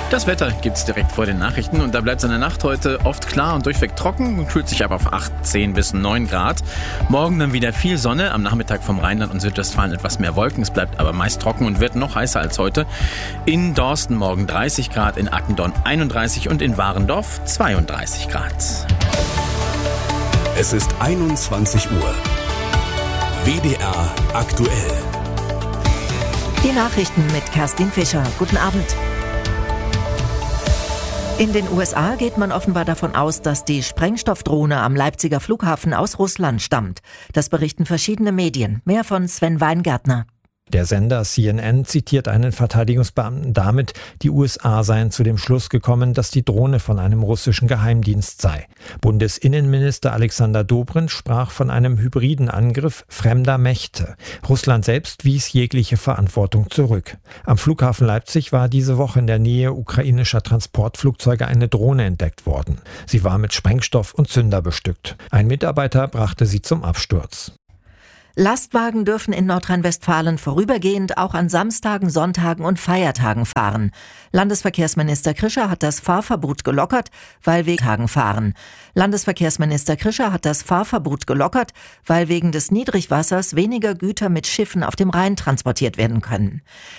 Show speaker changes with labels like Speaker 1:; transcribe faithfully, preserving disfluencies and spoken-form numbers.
Speaker 1: Das Wetter gibt's direkt vor den Nachrichten und da bleibt es in der Nacht heute oft klar und durchweg trocken und kühlt sich ab auf achtzehn bis neun Grad. Morgen dann wieder viel Sonne, am Nachmittag vom Rheinland und Südwestfalen etwas mehr Wolken. Es bleibt aber meist trocken und wird noch heißer als heute. In Dorsten morgen dreißig Grad, in Attendorn einunddreißig und in Warendorf zweiunddreißig Grad.
Speaker 2: Es ist einundzwanzig Uhr. W D R aktuell.
Speaker 3: Die Nachrichten mit Kerstin Fischer. Guten Abend. In den U S A geht man offenbar davon aus, dass die Sprengstoffdrohne am Leipziger Flughafen aus Russland stammt. Das berichten verschiedene Medien. Mehr von Sven Weingärtner.
Speaker 4: Der Sender C N N zitiert einen Verteidigungsbeamten damit, die U S A seien zu dem Schluss gekommen, dass die Drohne von einem russischen Geheimdienst sei. Bundesinnenminister Alexander Dobrindt sprach von einem hybriden Angriff fremder Mächte. Russland selbst wies jegliche Verantwortung zurück. Am Flughafen Leipzig war diese Woche in der Nähe ukrainischer Transportflugzeuge eine Drohne entdeckt worden. Sie war mit Sprengstoff und Zünder bestückt. Ein Mitarbeiter brachte sie zum Absturz.
Speaker 3: Lastwagen dürfen in Nordrhein-Westfalen vorübergehend auch an Samstagen, Sonntagen und Feiertagen fahren. Landesverkehrsminister Krischer hat das Fahrverbot gelockert, weil wegen Tagen fahren. Landesverkehrsminister Krischer hat das Fahrverbot gelockert, weil wegen des Niedrigwassers weniger Güter mit Schiffen auf dem Rhein transportiert werden können.